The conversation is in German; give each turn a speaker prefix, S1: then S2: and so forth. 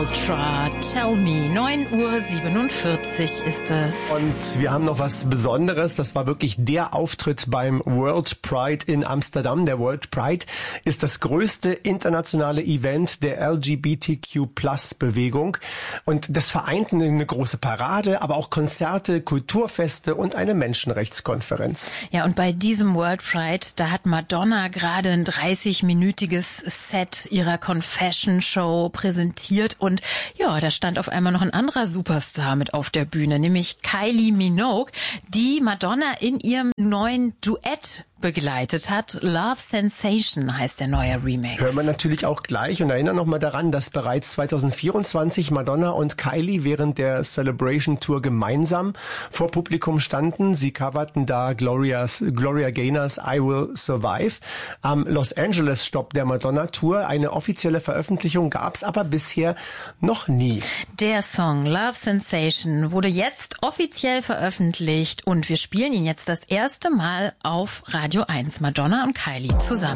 S1: Ultra, Tell Me, 9:47 Uhr ist es.
S2: Und wir haben noch was Besonderes, das war wirklich der Auftritt beim World Pride in Amsterdam. Der World Pride ist das größte internationale Event der LGBTQ+-Bewegung und das vereint eine große Parade, aber auch Konzerte, Kulturfeste und eine Menschenrechtskonferenz.
S1: Ja, und bei diesem World Pride, da hat Madonna gerade ein 30-minütiges Set ihrer Confession-Show präsentiert und ja, da stand auf einmal noch ein anderer Superstar mit auf der Bühne, nämlich Kylie Minogue, die Madonna in ihrem neuen Duett begleitet hat. Love Sensation heißt der neue Remix.
S2: Hören wir natürlich auch gleich und erinnern nochmal daran, dass bereits 2024 Madonna und Kylie während der Celebration Tour gemeinsam vor Publikum standen. Sie coverten da Gloria Gaynors I Will Survive. Am Los Angeles Stopp der Madonna Tour. Eine offizielle Veröffentlichung gab es aber bisher noch nie.
S1: Der Song Love Sensation wurde jetzt offiziell veröffentlicht und wir spielen ihn jetzt das erste Mal auf Radio 1, Madonna und Kylie zusammen.